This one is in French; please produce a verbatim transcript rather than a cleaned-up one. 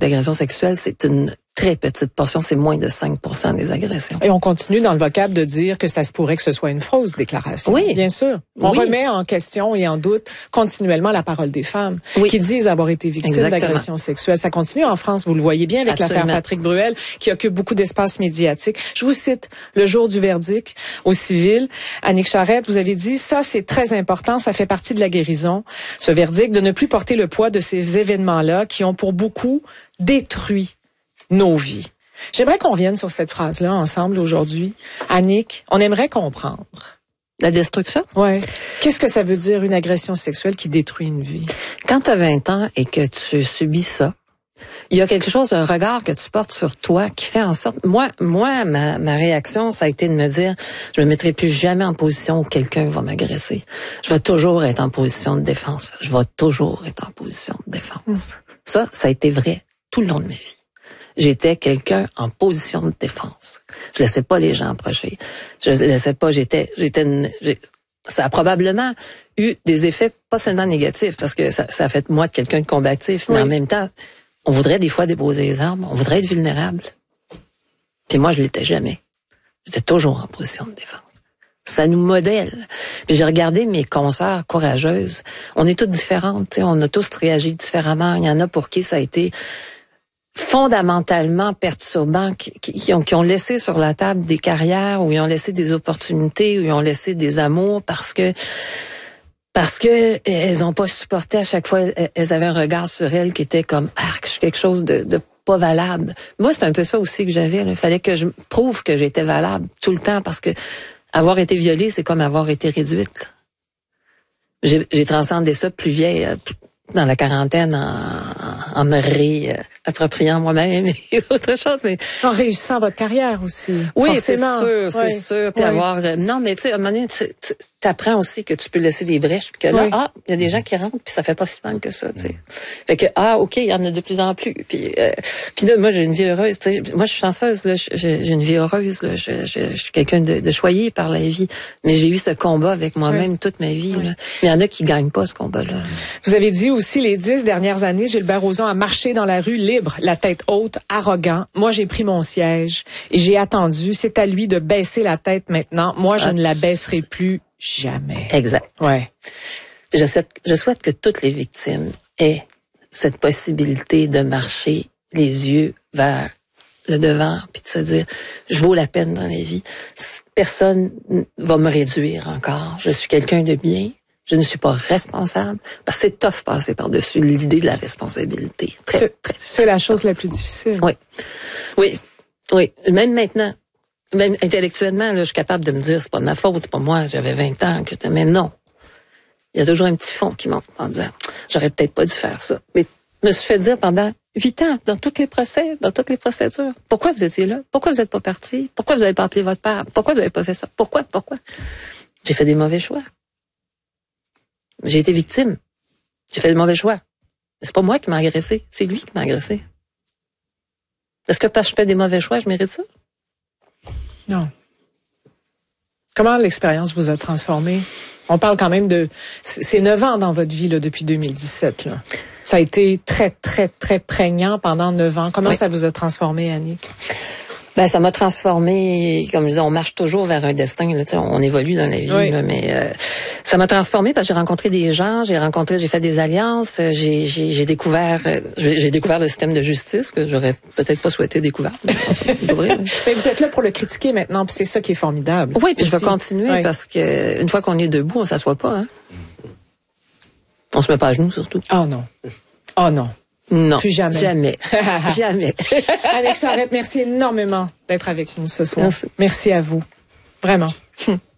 d'agression sexuelle, c'est une très petite portion, c'est moins de cinq pour cent des agressions. Et on continue dans le vocable de dire que ça se pourrait que ce soit une fausse déclaration. Oui. Bien sûr. On oui. remet en question et en doute continuellement la parole des femmes oui. qui disent avoir été victimes d'agressions sexuelles. Ça continue en France, vous le voyez bien avec l'affaire Patrick Bruel, qui occupe beaucoup d'espace médiatique. Je vous cite le jour du verdict au civil. Annick Charrette, vous avez dit, ça c'est très important, ça fait partie de la guérison, ce verdict, de ne plus porter le poids de ces événements-là qui ont pour beaucoup détruit nos vies. J'aimerais qu'on revienne sur cette phrase-là ensemble aujourd'hui. Annick, on aimerait comprendre. La destruction? Ouais. Qu'est-ce que ça veut dire une agression sexuelle qui détruit une vie? Quand tu as vingt ans et que tu subis ça, il y a quelque chose, un regard que tu portes sur toi qui fait en sorte... Moi, moi, ma, ma réaction, ça a été de me dire, je me mettrai plus jamais en position où quelqu'un va m'agresser. Je vais toujours être en position de défense. Je vais toujours être en position de défense. Mmh. Ça, ça a été vrai tout le long de ma vie. J'étais quelqu'un en position de défense. Je laissais pas les gens approcher. Je laissais pas, j'étais, j'étais une, j'ai, ça a probablement eu des effets pas seulement négatifs, parce que ça, ça a fait de moi de quelqu'un de combatif, mais oui. En même temps, on voudrait des fois déposer les armes, on voudrait être vulnérable. Puis moi, je l'étais jamais. J'étais toujours en position de défense. Ça nous modèle. Puis j'ai regardé mes consoeurs courageuses. On est toutes différentes, tu sais, on a tous réagi différemment. Il y en a pour qui ça a été fondamentalement perturbants, qui, qui, ont, qui ont laissé sur la table des carrières, ou ils ont laissé des opportunités, ou ils ont laissé des amours parce que parce que elles ont pas supporté à chaque fois, elles avaient un regard sur elles qui était comme arc, je suis quelque chose de, de pas valable. Moi, c'est un peu ça aussi que j'avais. Il fallait que je prouve que j'étais valable tout le temps, parce que avoir été violée, c'est comme avoir été réduite. J'ai, j'ai transcendé ça plus vieille, dans la quarantaine, en, en me réappropriant moi-même et autre chose, mais en réussissant votre carrière aussi. Oui, forcément. c'est sûr, oui. c'est sûr. Puis oui. avoir, non, mais tu sais, à un moment donné, tu, tu apprends aussi que tu peux laisser des brèches, puis que là, oui. ah, il y a des gens qui rentrent, puis ça fait pas si mal que ça, tu sais. Mm. Fait que ah, ok, il y en a de plus en plus. Puis, euh, puis là, moi, j'ai une vie heureuse. Tu sais, moi, je suis chanceuse. Là, j'ai, j'ai une vie heureuse. Là, je, je, je suis quelqu'un de, de choyé par la vie, mais j'ai eu ce combat avec moi-même oui. toute ma vie. Oui. Là. Il y en a qui gagnent pas ce combat-là. Vous avez dit aussi les dix dernières années, Gilbert Rozon a marché dans la rue libre, la tête haute, arrogant. Moi, j'ai pris mon siège et j'ai attendu. C'est à lui de baisser la tête maintenant. Moi, je ah, ne la baisserai plus jamais. Exact. Ouais. Je souhaite, je souhaite que toutes les victimes aient cette possibilité de marcher les yeux vers le devant, puis de se dire, je vaux la peine dans la vie. Personne va me réduire encore. Je suis quelqu'un de bien. Je ne suis pas responsable, parce que c'est tough passer par-dessus l'idée de la responsabilité. Très, c'est, très, c'est la chose la plus difficile. Oui, oui, oui. Même maintenant, même intellectuellement, là, je suis capable de me dire, c'est pas de ma faute, c'est pas moi, j'avais vingt ans, que mais non. Il y a toujours un petit fond qui monte en disant, j'aurais peut-être pas dû faire ça. Mais je me suis fait dire pendant huit ans, dans tous les procès, dans toutes les procédures, pourquoi vous étiez là? Pourquoi vous n'êtes pas parti? Pourquoi vous n'avez pas appelé votre père? Pourquoi vous n'avez pas fait ça? Pourquoi? Pourquoi? J'ai fait des mauvais choix. J'ai été victime. J'ai fait de mauvais choix. C'est pas moi qui m'a agressé, c'est lui qui m'a agressé. Est-ce que parce que je fais des mauvais choix, je mérite ça? Non. Comment l'expérience vous a transformé? On parle quand même de... C'est neuf ans dans votre vie là, depuis deux mille dix-sept. Là. Ça a été très, très, très prégnant pendant neuf ans. Comment oui. ça vous a transformé, Annick? Ben, ça m'a transformé, comme je disais, on marche toujours vers un destin, là, on évolue dans la vie, oui. là, mais euh, ça m'a transformé parce que j'ai rencontré des gens, j'ai rencontré, j'ai fait des alliances, j'ai, j'ai, j'ai découvert, j'ai, j'ai découvert le système de justice que j'aurais peut-être pas souhaité découvrir. Mais vous êtes là pour le critiquer maintenant, puis c'est ça qui est formidable. Oui, puis je vais continuer oui. parce que une fois qu'on est debout, on s'assoit pas, hein. On se met pas à genoux surtout. Oh non, oh non. Non, plus jamais. Jamais. Jamais. Annick Charrette, merci énormément d'être avec nous ce soir. Merci, merci à vous. Vraiment.